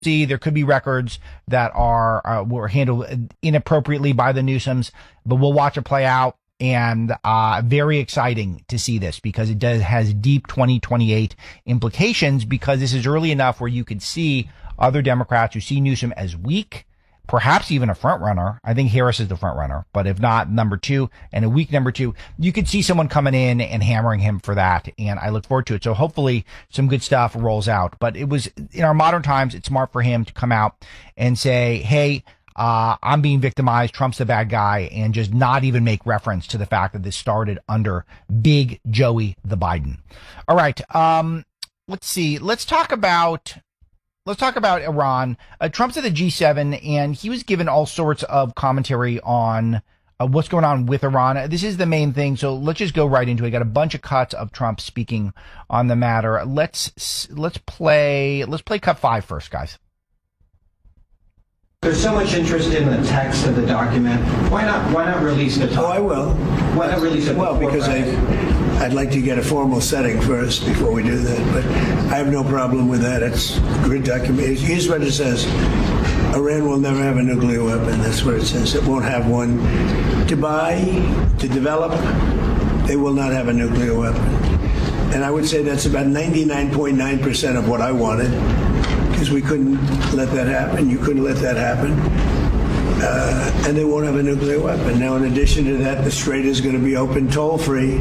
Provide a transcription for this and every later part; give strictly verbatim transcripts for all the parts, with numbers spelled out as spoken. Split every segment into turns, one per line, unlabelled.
see, there could be records that are uh, were handled inappropriately by the Newsoms, but we'll watch it play out. And uh very exciting to see this because it does has deep twenty twenty-eight implications, because this is early enough where you could see other Democrats who see Newsom as weak, perhaps even a front runner. I think Harris is the front runner, but if not, number two and a weak number two, you could see someone coming in and hammering him for that. And I look forward to it. So hopefully some good stuff rolls out. But it was, in our modern times, it's smart for him to come out and say, hey, Uh, I'm being victimized. Trump's the bad guy, and just not even make reference to the fact that this started under Big Joey the Biden. All right. Um, let's see. Let's talk about, let's talk about Iran. Uh, Trump's at the G seven, and he was given all sorts of commentary on uh, what's going on with Iran. This is the main thing. So let's just go right into it. I got a bunch of cuts of Trump speaking on the matter. Let's, let's play, let's play cut five first, guys.
There's so much interest in the text of the document. Why not? Why not release the?
Oh, I will.
Why not release it?
Well, because I, I'd like to get a formal setting first before we do that. But I have no problem with that. It's a good document. Here's what it says: Iran will never have a nuclear weapon. That's what it says. It won't have one to buy, to develop. They will not have a nuclear weapon. And I would say that's about ninety-nine point nine percent of what I wanted. Because we couldn't let that happen. You couldn't let that happen. Uh, and they won't have a nuclear weapon. Now, in addition to that, the Strait is going to be open toll-free.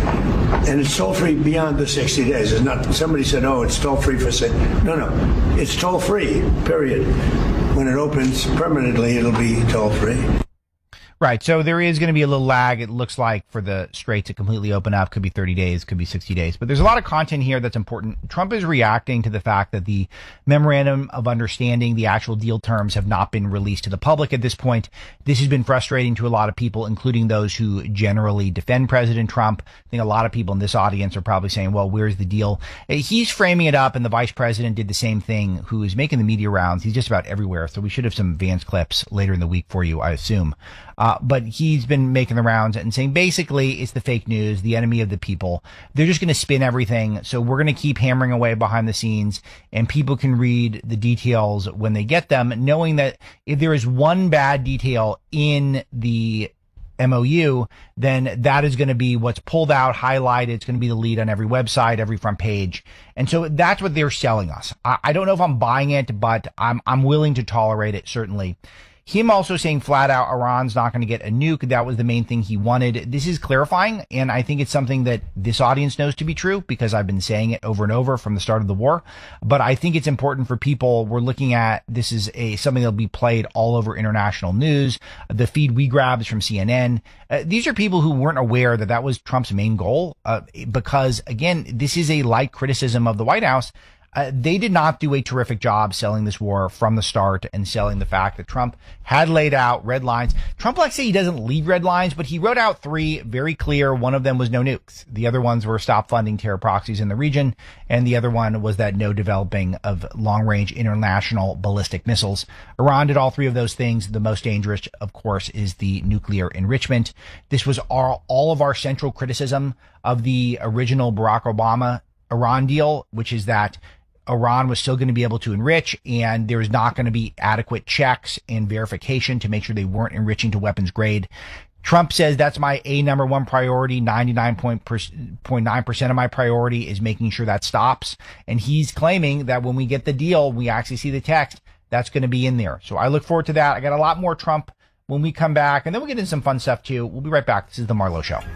And it's toll-free beyond the sixty days. It's not, somebody said, oh, it's toll-free for six. No, no. It's toll-free, period. When it opens permanently, it'll be toll-free.
Right. So there is going to be a little lag, it looks like, for the Strait to completely open up. Could be thirty days, could be sixty days. But there's a lot of content here that's important. Trump is reacting to the fact that the memorandum of understanding, the actual deal terms, have not been released to the public at this point. This has been frustrating to a lot of people, including those who generally defend President Trump. I think a lot of people in this audience are probably saying, well, where's the deal? He's framing it up, and the vice president did the same thing, who is making the media rounds. He's just about everywhere. So we should have some Vance clips later in the week for you, I assume. Uh, but he's been making the rounds and saying basically it's the fake news, the enemy of the people. They're just going to spin everything. So we're going to keep hammering away behind the scenes, and people can read the details when they get them, knowing that if there is one bad detail in the M O U, then that is going to be what's pulled out, highlighted. It's going to be the lead on every website, every front page. And so that's what they're selling us. I, I don't know if I'm buying it, but I'm, I'm willing to tolerate it, certainly. Him also saying flat out Iran's not going to get a nuke. That was the main thing he wanted. This is clarifying, and I think it's something that this audience knows to be true because I've been saying it over and over from the start of the war. But I think it's important for people. We're looking at this is a something that'll be played all over international news. The feed we grabbed is from C N N. Uh, these are people who weren't aware that that was Trump's main goal, uh, because, again, this is a light criticism of the White House. Uh, they did not do a terrific job selling this war from the start and selling the fact that Trump had laid out red lines. Trump likes to say he doesn't lead red lines, but he wrote out three very clear. One of them was no nukes. The other ones were stop funding terror proxies in the region. And the other one was that no developing of long-range international ballistic missiles. Iran did all three of those things. The most dangerous, of course, is the nuclear enrichment. This was all, all of our central criticism of the original Barack Obama Iran deal, which is that Iran was still going to be able to enrich, and there was not going to be adequate checks and verification to make sure they weren't enriching to weapons grade. Trump says that's my A number one priority. ninety-nine point nine percent of my priority is making sure that stops. And he's claiming that when we get the deal, we actually see the text, that's going to be in there. So I look forward to that. I got a lot more Trump when we come back, and then we'll get into some fun stuff too. We'll be right back. This is The Marlowe Show.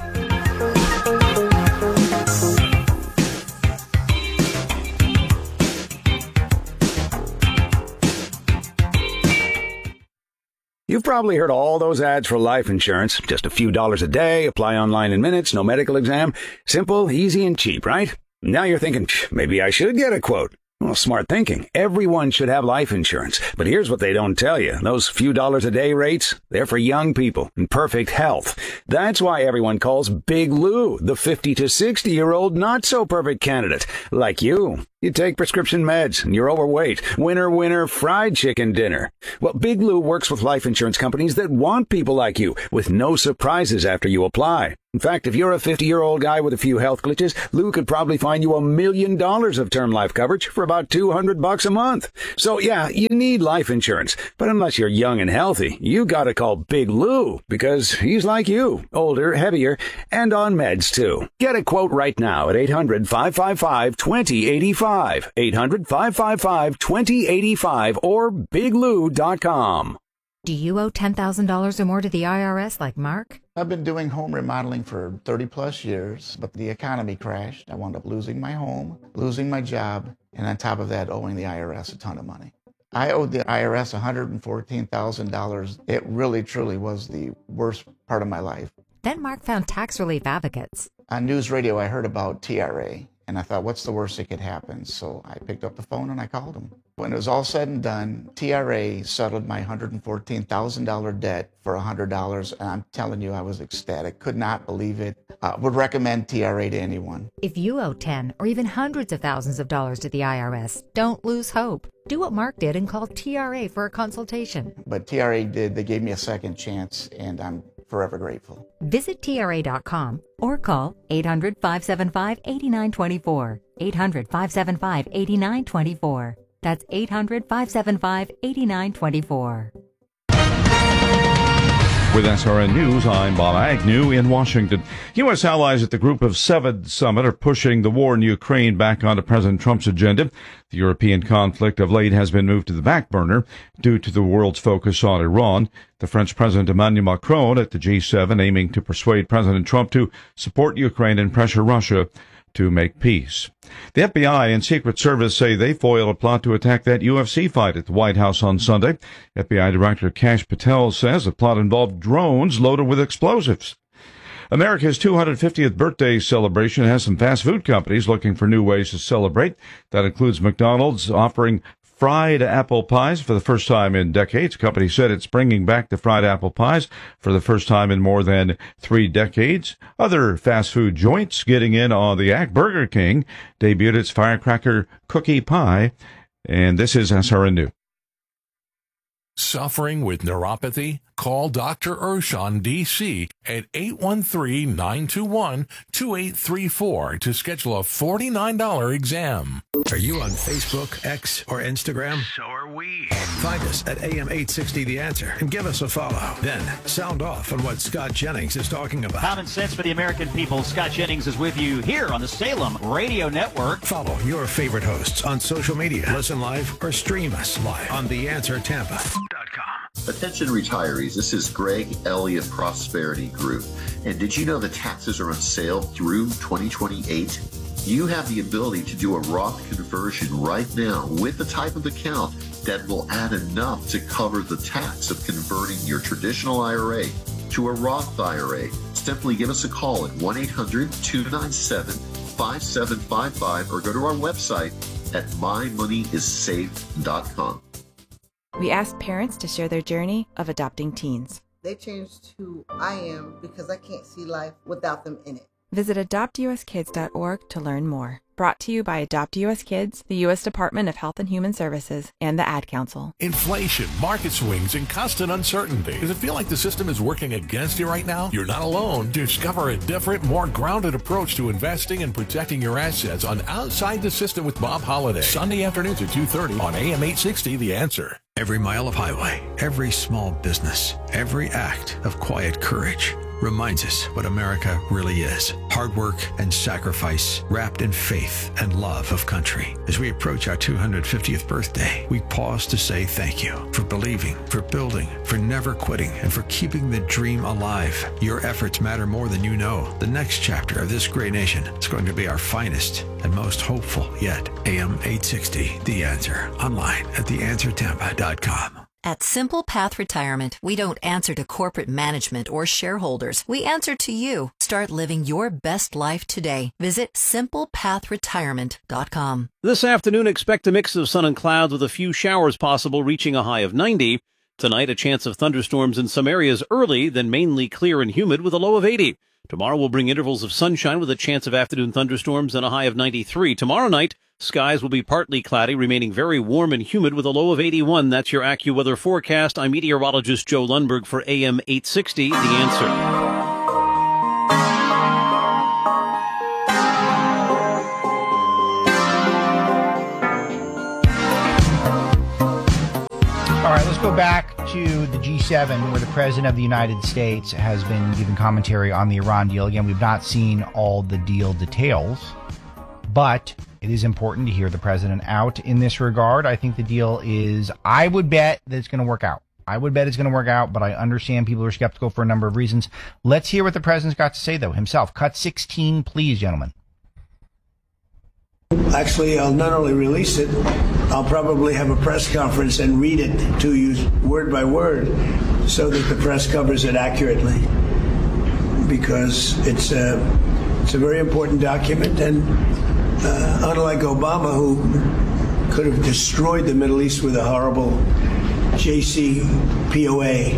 You've probably heard all those ads for life insurance. Just a few dollars a day, apply online in minutes, no medical exam. Simple, easy, and cheap, right? Now you're thinking, maybe I should get a quote. Well, smart thinking. Everyone should have life insurance. But here's what they don't tell you. Those few dollars a day rates, they're for young people in perfect health. That's why everyone calls Big Lou the fifty to sixty-year-old not-so-perfect candidate, like you. You take prescription meds and you're overweight. Winner, winner, fried chicken dinner. Well, Big Lou works with life insurance companies that want people like you with no surprises after you apply. In fact, if you're a fifty-year-old guy with a few health glitches, Lou could probably find you a million dollars of term life coverage for about two hundred bucks a month. So yeah, you need life insurance. But unless you're young and healthy, you gotta call Big Lou because he's like you, older, heavier, and on meds too. Get a quote right now at eight hundred, five five five, two zero eight five. eight hundred, five five five, two zero eight five or big lou dot com.
Do you owe ten thousand dollars or more to the I R S like Mark?
I've been doing home remodeling for thirty plus years, but the economy crashed. I wound up losing my home, losing my job, and on top of that, owing the I R S a ton of money. I owed the I R S one hundred fourteen thousand dollars. It really, truly was the worst part of my life.
Then Mark found tax relief advocates.
On news radio, I heard about T R A, and I thought, what's the worst that could happen? So I picked up the phone and I called them. When it was all said and done, T R A settled my one hundred fourteen thousand dollars debt for one hundred dollars, and I'm telling you, I was ecstatic. Could not believe it. Uh, would recommend T R A to anyone.
If you owe ten or even hundreds of thousands of dollars to the I R S, don't lose hope. Do what Mark did and call T R A for a consultation.
But T R A did. They gave me a second chance, and I'm forever grateful.
Visit T R A dot com or call eight hundred, five seven five, eight nine two four. eight hundred, five seven five, eight nine two four. That's eight hundred, five seven five, eight nine two four.
With S R N News, I'm Bob Agnew in Washington. U S allies at the Group of Seven summit are pushing the war in Ukraine back onto President Trump's agenda. The European conflict of late has been moved to the back burner due to the world's focus on Iran. The French President Emmanuel Macron at the G seven aiming to persuade President Trump to support Ukraine and pressure Russia to make peace. The F B I and Secret Service say they foiled a plot to attack that U F C fight at the White House on Sunday. F B I Director Kash Patel says the plot involved drones loaded with explosives. America's two hundred fiftieth birthday celebration has some fast food companies looking for new ways to celebrate. That includes McDonald's offering fried apple pies for the first time in decades. The company said it's bringing back the fried apple pies for the first time in more than three decades. Other fast food joints getting in on the act. Burger King debuted its firecracker cookie pie, and this is S R N News.
Suffering with neuropathy? Call Doctor Urshan, D C at eight one three, nine two one, two eight three four to schedule a forty-nine dollars exam.
Are you on Facebook, X, or Instagram?
So are we.
Find us at A M eight sixty The Answer and give us a follow. Then sound off on what Scott Jennings is talking about.
Common sense for the American people. Scott Jennings is with you here on the Salem Radio Network.
Follow your favorite hosts on social media. Listen live or stream us live on the answer tampa dot com.
Attention retirees, this is Greg Elliott Prosperity Group. And did you know the taxes are on sale through twenty twenty-eight? You have the ability to do a Roth conversion right now with the type of account that will add enough to cover the tax of converting your traditional I R A to a Roth I R A. Simply give us a call at one eight hundred, two nine seven, five seven five five or go to our website at my money is safe dot com.
We asked parents to share their journey of adopting teens.
They changed who I am because I can't see life without them in it.
Visit adopt u s kids dot org to learn more. Brought to you by Adopt U S Kids, the U S Department of Health and Human Services, and the Ad Council.
Inflation, market swings, and constant uncertainty. Does it feel like the system is working against you right now? You're not alone. Discover a different, more grounded approach to investing and protecting your assets on Outside the System with Bob Holliday. Sunday afternoons at two thirty on A M eight sixty, The Answer.
Every mile of highway, every small business, every act of quiet courage reminds us what America really is. Hard work and sacrifice wrapped in faith and love of country. As we approach our two hundred fiftieth birthday, we pause to say thank you for believing, for building, for never quitting, and for keeping the dream alive. Your efforts matter more than you know. The next chapter of this great nation is going to be our finest and most hopeful yet. A M eight sixty, The Answer. Online at the answer tampa dot com.
At Simple Path Retirement, we don't answer to corporate management or shareholders. We answer to you. Start living your best life today. Visit simple path retirement dot com.
This afternoon, expect a mix of sun and clouds with a few showers possible, reaching a high of ninety. Tonight, a chance of thunderstorms in some areas early, then mainly clear and humid with a low of eighty. Tomorrow will bring intervals of sunshine with a chance of afternoon thunderstorms and a high of ninety-three. Tomorrow night, Skies will be partly cloudy, remaining very warm and humid with a low of eighty-one. That's your AccuWeather forecast. I'm meteorologist Joe Lundberg for A M eight sixty, The Answer.
All right, let's go back to the G seven, where the President of the United States has been giving commentary on the Iran deal. Again, we've not seen all the deal details, but it is important to hear the President out in this regard. I think the deal is, I would bet that it's going to work out. I would bet it's going to work out, but I understand people are skeptical for a number of reasons. Let's hear what the President's got to say, though, himself. Cut sixteen, please, gentlemen.
Actually, I'll not only release it, I'll probably have a press conference and read it to you word by word so that the press covers it accurately, because it's a, it's a very important document, and uh, unlike Obama, who could have destroyed the Middle East with a horrible J C P O A,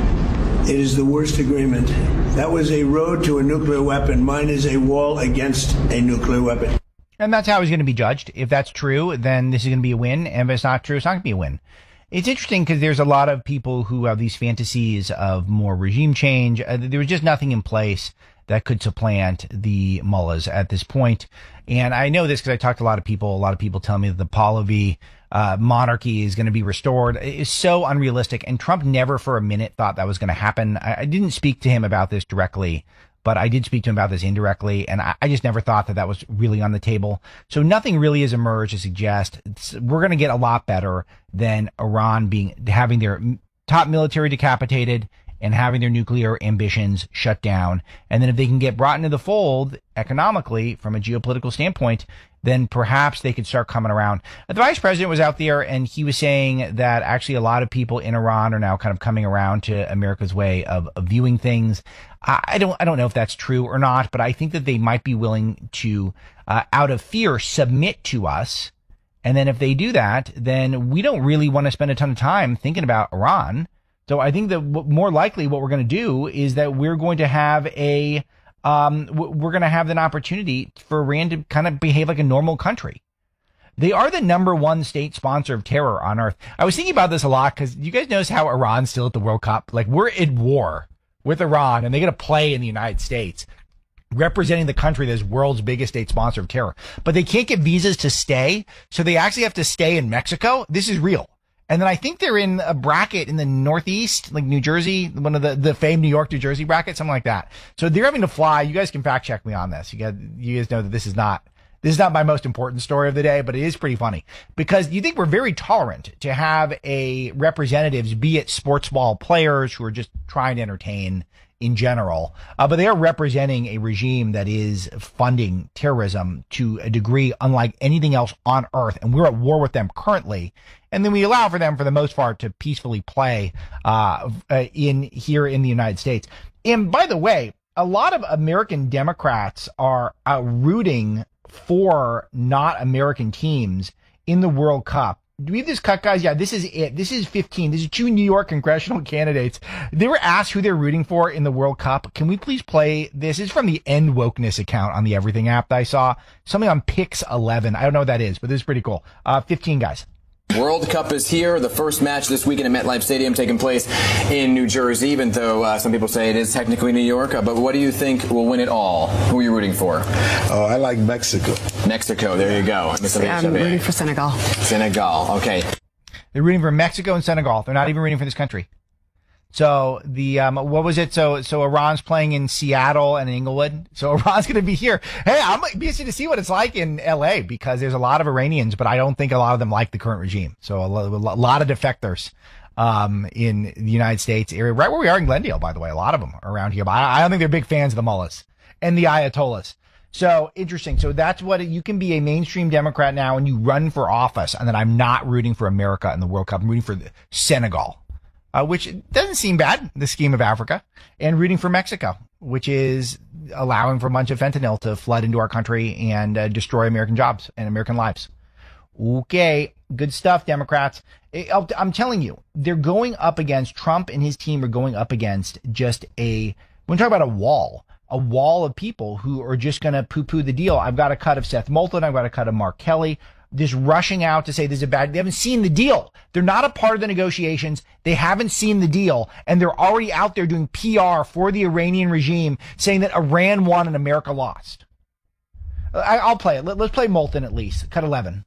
it is the worst agreement. That was a road to a nuclear weapon. Mine is a wall against a nuclear weapon.
And that's how he's going to be judged. If that's true, then this is going to be a win. And if it's not true, it's not going to be a win. It's interesting because there's a lot of people who have these fantasies of more regime change. Uh, there was just nothing in place that could supplant the mullahs at this point. And I know this because I talked to a lot of people. A lot of people tell me that the Pahlavi uh, monarchy is going to be restored. It's so unrealistic. And Trump never for a minute thought that was going to happen. I, I didn't speak to him about this directly, but I did speak to him about this indirectly, and I, I just never thought that that was really on the table. So nothing really has emerged to suggest it's, we're going to get a lot better than Iran being having their top military decapitated and having their nuclear ambitions shut down. And then if they can get brought into the fold economically from a geopolitical standpoint, then perhaps they could start coming around. The vice president was out there and he was saying that actually a lot of people in Iran are now kind of coming around to America's way of, of viewing things. I don't, I don't know if that's true or not, but I think that they might be willing to, uh, out of fear, submit to us. And then if they do that, then we don't really want to spend a ton of time thinking about Iran. So I think that more likely what we're going to do is that we're going to have a, um, we're going to have an opportunity for Iran to kind of behave like a normal country. They are the number one state sponsor of terror on earth. I was thinking about this a lot because you guys notice how Iran's still at the World Cup. Like, we're at war with Iran and they're going to play in the United States, representing the country that is world's biggest state sponsor of terror. But they can't get visas to stay, so they actually have to stay in Mexico. This is real. And then I think they're in a bracket in the Northeast, like New Jersey, one of the, the famed New York, New Jersey bracket, something like that. So they're having to fly. You guys can fact check me on this. You guys, you guys know that this is not, this is not my most important story of the day, but it is pretty funny because you think we're very tolerant to have a representatives, be it sports ball players who are just trying to entertain in general, uh, but they are representing a regime that is funding terrorism to a degree unlike anything else on earth. And we're at war with them currently. And then we allow for them, for the most part, to peacefully play uh, uh, in here in the United States. And by the way, a lot of American Democrats are uh, rooting for not American teams in the World Cup. Do we have this cut, guys? Yeah, this is it. This is fifteen. This is two New York congressional candidates. They were asked who they're rooting for in the World Cup. Can we please play this? This is from the End Wokeness account on the Everything app that I saw. Something on Pix eleven. I don't know what that is, but this is pretty cool. Uh, fifteen guys.
World Cup is here. The first match this weekend at MetLife Stadium taking place in New Jersey, even though uh, some people say it is technically New York. Uh, but what do you think will win it all? Who are you rooting for?
Oh, I like Mexico.
Mexico. There you go.
I'm rooting for Senegal.
Senegal. Okay.
They're rooting for Mexico and Senegal. They're not even rooting for this country. So the, um, what was it? So, so Iran's playing in Seattle and Inglewood. So Iran's going to be here. Hey, I'm be interested to see what it's like in L A because there's a lot of Iranians, but I don't think a lot of them like the current regime. So a lot, a lot of defectors, um, in the United States area, right where we are in Glendale, by the way, a lot of them around here, but I, I don't think they're big fans of the mullahs and the Ayatollahs. So interesting. So that's what it, you can be a mainstream Democrat now and you run for office and then I'm not rooting for America in the World Cup. I'm rooting for Senegal. Uh, which doesn't seem bad, the scheme of Africa, and rooting for Mexico, which is allowing for a bunch of fentanyl to flood into our country and uh, destroy American jobs and American lives. Okay, good stuff, Democrats. I'm telling you, they're going up against, Trump and his team are going up against just a, we're talking about a wall, a wall of people who are just going to poo-poo the deal. I've got a cut of Seth Moulton. I've got a cut of Mark Kelly. this rushing out to say this is a bad, they haven't seen the deal. They're not a part of the negotiations. They haven't seen the deal. And they're already out there doing P R for the Iranian regime saying that Iran won and America lost. I, I'll play it. Let, let's play Moulton at least. Cut eleven.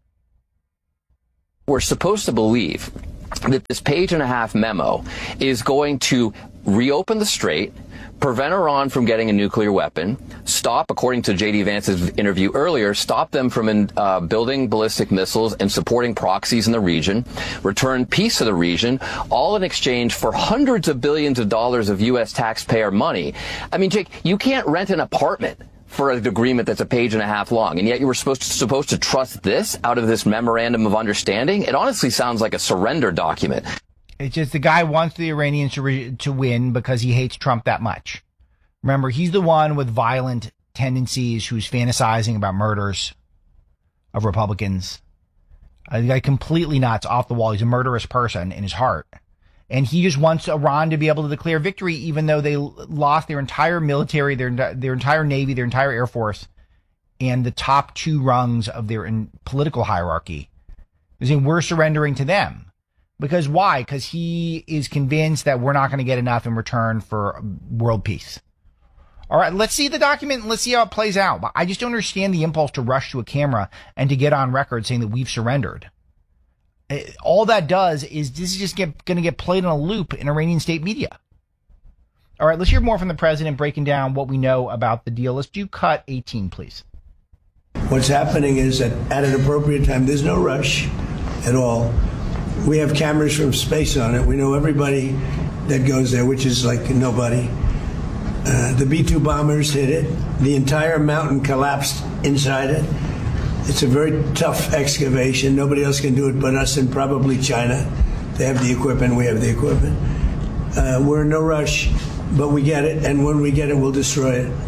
We're supposed to believe that this page and a half memo is going to reopen the strait, prevent Iran from getting a nuclear weapon, stop, according to J D Vance's interview earlier, stop them from in, uh, building ballistic missiles and supporting proxies in the region, return peace to the region, all in exchange for hundreds of billions of dollars of U S taxpayer money. I mean, Jake, you can't rent an apartment for an agreement that's a page and a half long, and yet you were supposed to, supposed to trust this out of this memorandum of understanding? It honestly sounds like a surrender document.
It's just the guy wants the Iranians to re- to win because he hates Trump that much. Remember, he's the one with violent tendencies who's fantasizing about murders of Republicans. A guy completely nuts, off the wall. He's a murderous person in his heart. And he just wants Iran to be able to declare victory, even though they lost their entire military, their their entire Navy, their entire Air Force, and the top two rungs of their in political hierarchy. They're saying we're surrendering to them. Because why? Because he is convinced that we're not going to get enough in return for world peace. All right, let's see the document and let's see how it plays out. But I just don't understand the impulse to rush to a camera and to get on record saying that we've surrendered. All that does is this is just going to get played on a loop in Iranian state media. All right, let's hear more from the president breaking down what we know about the deal. Let's do cut eighteen, please.
What's happening is that at an appropriate time, there's no rush at all. We have cameras from space on it. We know everybody that goes there, which is like nobody. Uh, the B two bombers hit it. The entire mountain collapsed inside it. It's a very tough excavation. Nobody else can do it but us and probably China. They have the equipment. We have the equipment. Uh, we're in no rush, but we get it, and when we get it, we'll destroy it.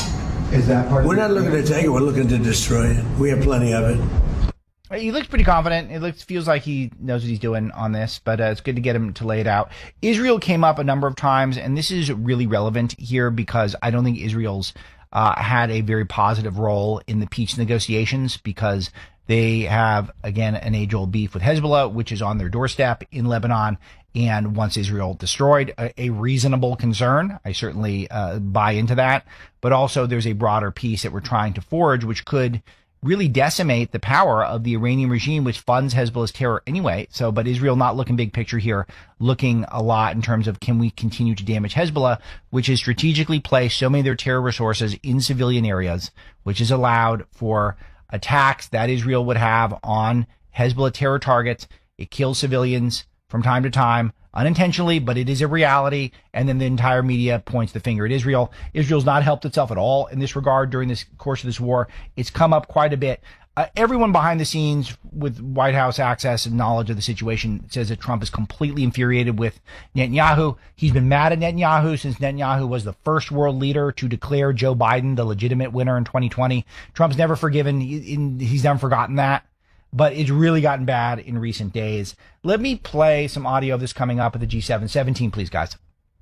Is that part?
We're not looking to take it. We're looking to destroy it. We have plenty of it.
He looks pretty confident. It looks feels like he knows what he's doing on this, but uh, it's good to get him to lay it out. Israel came up a number of times, and this is really relevant here because I don't think Israel's uh, had a very positive role in the peace negotiations because they have, again, an age-old beef with Hezbollah, which is on their doorstep in Lebanon. And once Israel destroyed, a, a reasonable concern. I certainly uh, buy into that. But also there's a broader peace that we're trying to forge, which could really decimate the power of the Iranian regime, which funds Hezbollah's terror anyway. So, but Israel not looking big picture here, looking a lot in terms of can we continue to damage Hezbollah, which has strategically placed so many of their terror resources in civilian areas, which has allowed for attacks that Israel would have on Hezbollah terror targets. It kills civilians from time to time, unintentionally, but it is a reality. And then the entire media points the finger at Israel. Israel's not helped itself at all in this regard during this course of this war. It's come up quite a bit. Uh, everyone behind the scenes with White House access and knowledge of the situation says that Trump is completely infuriated with Netanyahu. He's been mad at Netanyahu since Netanyahu was the first world leader to declare Joe Biden the legitimate winner in twenty twenty. Trump's never forgiven. He, he's never forgotten that. But it's really gotten bad in recent days. Let me play some audio of this coming up at the G seven. seventeen, please, guys.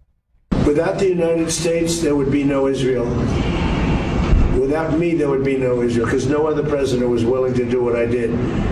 Without the United States, there would be no Israel. Without me, there would be no Israel, because no other president was willing to do what I did.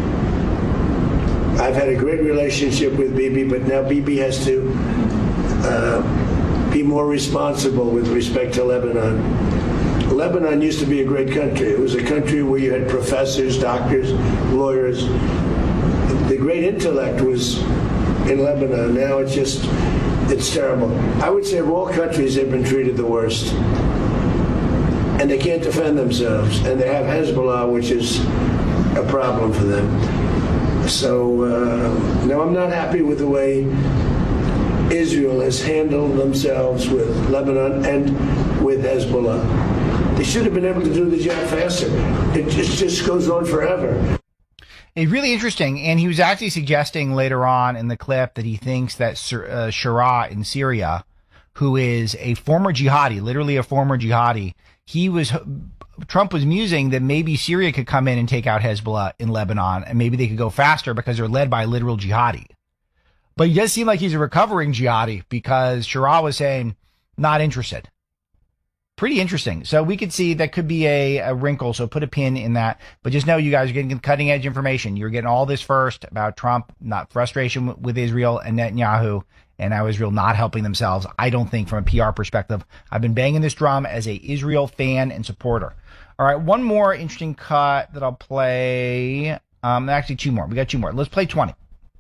I've had a great relationship with Bibi, but now Bibi has to uh, be more responsible with respect to Lebanon. Lebanon used to be a great country. It was a country where you had professors, doctors, lawyers. The great intellect was in Lebanon. Now it's just, it's terrible. I would say of all countries, they've been treated the worst. And they can't defend themselves. And they have Hezbollah, which is a problem for them. So, uh, no, I'm not happy with the way Israel has handled themselves with Lebanon and with Hezbollah. They should have been able to do the job faster. It just, just goes on forever.
It's really interesting. And he was actually suggesting later on in the clip that he thinks that uh, Shara in Syria, who is a former jihadi, literally a former jihadi, he was, Trump was musing that maybe Syria could come in and take out Hezbollah in Lebanon, and maybe they could go faster because they're led by a literal jihadi. But he does seem like he's a recovering jihadi because Shara was saying, not interested. pretty interesting. So we could see that could be a, a wrinkle. So put a pin in that. But just know you guys are getting cutting edge information. You're getting all this first about Trump, not frustration w- with Israel and Netanyahu, and now Israel not helping themselves. I don't think from a P R perspective. I've been banging this drum as a Israel fan and supporter. All right, one more interesting cut that I'll play. Um, actually, two more. We got two more. Let's play twenty.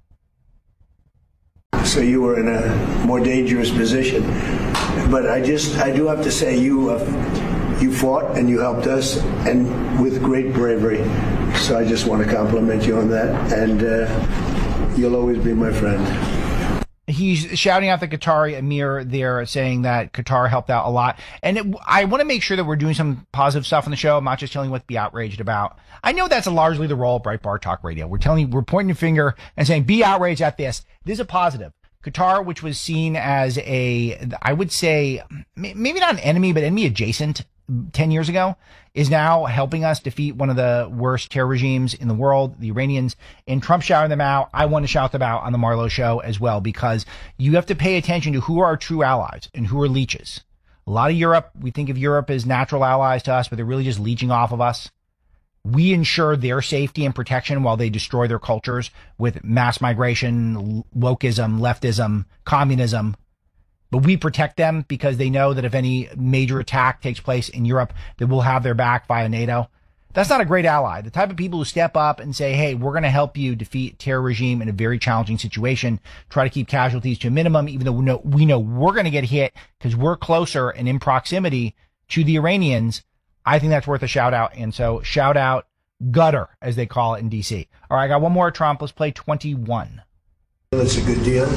So you were in a more dangerous position. But I just, I do have to say, you uh, you fought and you helped us, and with great bravery. So I just want to compliment you on that, and uh, you'll always be my friend.
He's shouting out the Qatari Emir there, saying that Qatar helped out a lot. And it, I want to make sure that we're doing some positive stuff on the show. I'm not just telling you what to be outraged about. I know that's largely the role of Breitbart Talk Radio. We're telling you, we're pointing a finger and saying, be outraged at this. This is a positive. Qatar, which was seen as a, I would say, maybe not an enemy, but enemy adjacent ten years ago, is now helping us defeat one of the worst terror regimes in the world, the Iranians. And Trump shouting them out. I want to shout them out on the Marlowe Show as well, because you have to pay attention to who are our true allies and who are leeches. A lot of Europe, we think of Europe as natural allies to us, but they're really just leeching off of us. We ensure their safety and protection while they destroy their cultures with mass migration, wokeism, leftism, communism. But we protect them because they know that if any major attack takes place in Europe, that we'll have their back via NATO. That's not a great ally. The type of people who step up and say, hey, we're going to help you defeat terror regime in a very challenging situation, try to keep casualties to a minimum, even though we know, we know we're going to get hit because we're closer and in proximity to the Iranians. I think that's worth a shout out. And so shout out Gutter, as they call it in D C. All right, I got one more Trump. Let's play twenty-one.
It's a good deal.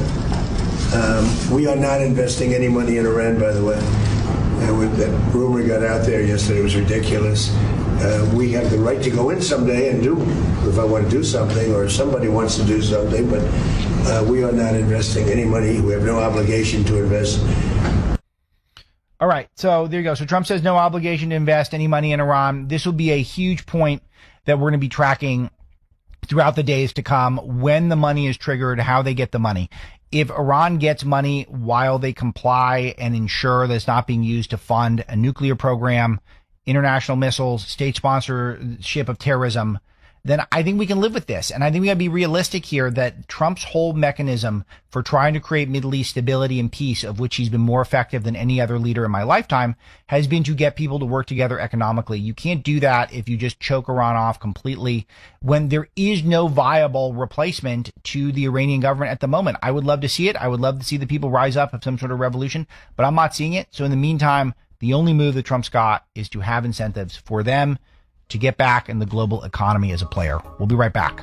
Um, we are not investing any money in Iran, by the way. Uh, when that rumor got out there yesterday, it was ridiculous. Uh, we have the right to go in someday and do, if I want to do something, or if somebody wants to do something, but uh, we are not investing any money. We have no obligation to invest.
All right, so there you go. So Trump says no obligation to invest any money in Iran. This will be a huge point that we're going to be tracking throughout the days to come, when the money is triggered, how they get the money. If Iran gets money while they comply and ensure that it's not being used to fund a nuclear program, international missiles, state sponsorship of terrorism, then I think we can live with this. And I think we got to be realistic here that Trump's whole mechanism for trying to create Middle East stability and peace, of which he's been more effective than any other leader in my lifetime, has been to get people to work together economically. You can't do that if you just choke Iran off completely when there is no viable replacement to the Iranian government at the moment. I would love to see it. I would love to see the people rise up of some sort of revolution, but I'm not seeing it. So in the meantime, the only move that Trump's got is to have incentives for them to get back in the global economy as a player. We'll be right back.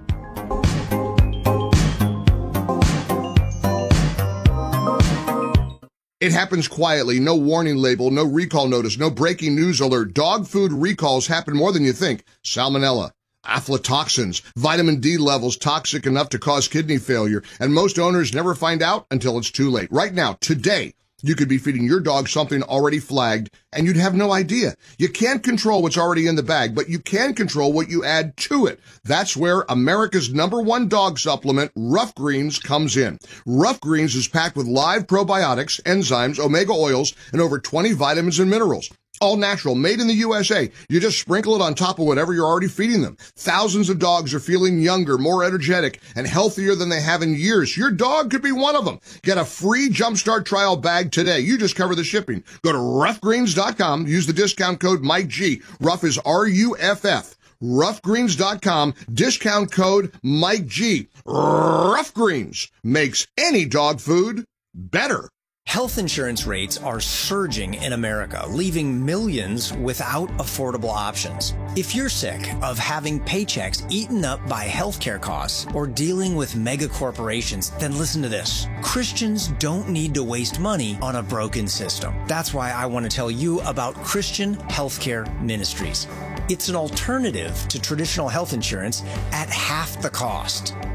It happens quietly, no warning label, no recall notice, no breaking news alert. Dog food recalls happen more than you think. Salmonella, aflatoxins, vitamin D levels toxic enough to cause kidney failure, and most owners never find out until it's too late. Right now, today, you could be feeding your dog something already flagged, and you'd have no idea. You can't control what's already in the bag, but you can control what you add to it. That's where America's number one dog supplement, Rough Greens, comes in. Rough Greens is packed with live probiotics, enzymes, omega oils, and over twenty vitamins and minerals. All natural, made in the U S A. You just sprinkle it on top of whatever you're already feeding them. Thousands of dogs are feeling younger, more energetic, and healthier than they have in years. Your dog could be one of them. Get a free Jumpstart trial bag today. You just cover the shipping. Go to rough greens dot com. Use the discount code Mike G. Rough is R U F F. rough greens dot com. Discount code Mike G. Rough Greens makes any dog food better.
Health insurance rates are surging in America, leaving millions without affordable options. If you're sick of having paychecks eaten up by healthcare costs or dealing with mega corporations, then listen to this. Christians don't need to waste money on a broken system. That's why I want to tell you about Christian Healthcare Ministries. It's an alternative to traditional health insurance at half the cost.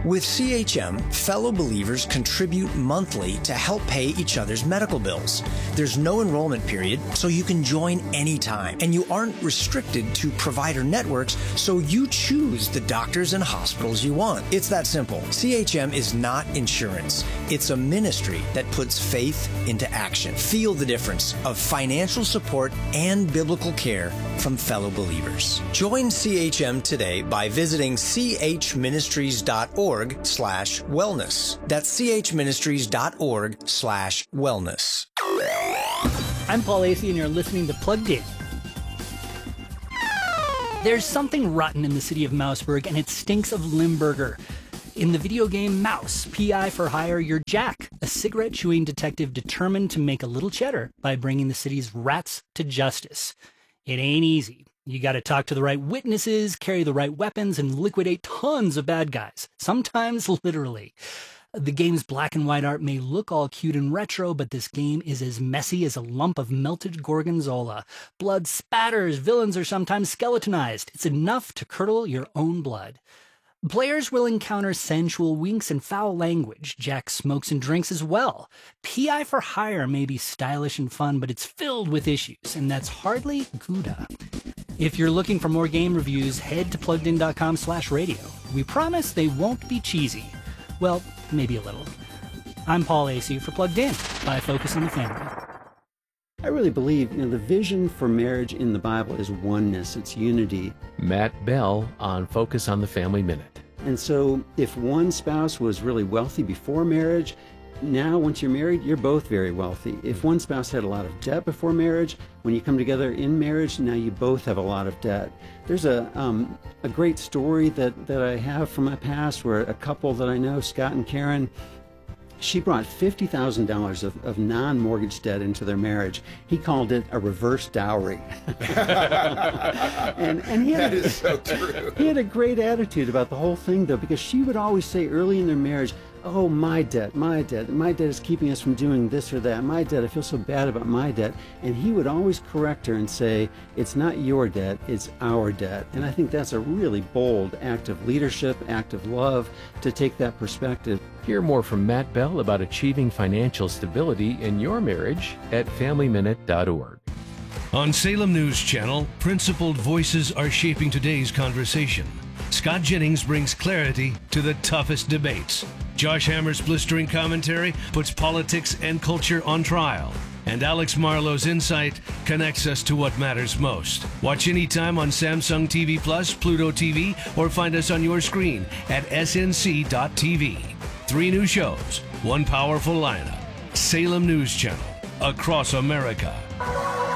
With C H M, fellow believers contribute monthly to help pay each other's medical bills. There's no enrollment period, so you can join anytime. And you aren't restricted to provider networks, so you choose the doctors and hospitals you want. It's that simple. C H M is not insurance. It's a ministry that puts faith into action. Feel the difference of financial support and biblical care from fellow believers. Join C H M today by visiting c h ministries dot org slash wellness. That's chministries.org slash wellness.
I'm Paul Asay, and you're listening to Plugged In. There's something rotten in the city of Mouseburg, and it stinks of Limburger. In the video game Mouse, P I for Hire, you're Jack, a cigarette-chewing detective determined to make a little cheddar by bringing the city's rats to justice. It ain't easy. You gotta talk to the right witnesses, carry the right weapons, and liquidate tons of bad guys. Sometimes literally. The game's black and white art may look all cute and retro, but this game is as messy as a lump of melted gorgonzola. Blood spatters, villains are sometimes skeletonized. It's enough to curdle your own blood. Players will encounter sensual winks and foul language. Jack smokes and drinks as well. P I for Hire may be stylish and fun, but it's filled with issues, and that's hardly Gouda. If you're looking for more game reviews, head to pluggedin.com slash radio. We promise they won't be cheesy. Well, maybe a little. I'm Paul Asay for Plugged In, by Focus on the Family.
I really believe, you know, the vision for marriage in the Bible is oneness, it's unity.
Matt Bell on Focus on the Family Minute.
And so if one spouse was really wealthy before marriage, now once you're married, you're both very wealthy. If one spouse had a lot of debt before marriage, when you come together in marriage, now you both have a lot of debt. There's a um, a great story that, that I have from my past where a couple that I know, Scott and Karen, she brought fifty thousand dollars of, of non-mortgage debt into their marriage. He called it a reverse dowry. and, and he had,
that is so true.
He had a great attitude about the whole thing, though, because she would always say early in their marriage, oh, my debt, my debt, my debt is keeping us from doing this or that, my debt, I feel so bad about my debt. And he would always correct her and say, it's not your debt, it's our debt. And I think that's a really bold act of leadership, act of love, to take that perspective.
Hear more from Matt Bell about achieving financial stability in your marriage at family minute dot org.
On Salem News Channel, principled voices are shaping today's conversation. Scott Jennings brings clarity to the toughest debates. Josh Hammer's blistering commentary puts politics and culture on trial. And Alex Marlowe's insight connects us to what matters most. Watch anytime on Samsung T V Plus, Pluto T V, or find us on your screen at S N C dot T V. Three new shows, one powerful lineup. Salem News Channel, across America.